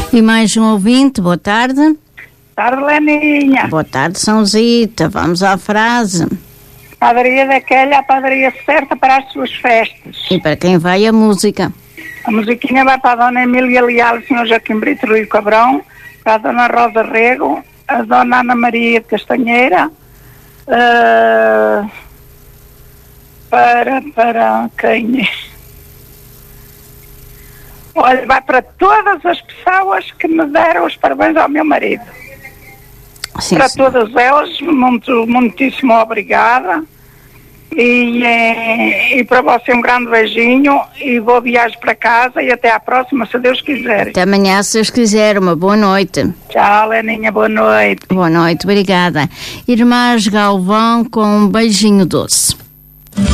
E mais um ouvinte, boa tarde. Boa tarde, Leninha. Boa tarde, São Zita. Vamos à frase. Padaria daquela, a padaria certa para as suas festas. E para quem vai a música? A musiquinha vai para a Dona Emília Leal, o Sr. Joaquim Brito Rui Cabrão, para a Dona Rosa Rego, a Dona Ana Maria de Castanheira, para quem? Olha, vai para todas as pessoas que me deram os parabéns ao meu marido. Sim, Para sim. todas elas, muitíssimo obrigada. E para você um grande beijinho e boa viagem para casa e até à próxima, se Deus quiser. Até amanhã, se Deus quiser. Uma boa noite. Tchau, Leninha, boa noite. Boa noite, obrigada. Irmãs Galvão com um beijinho doce.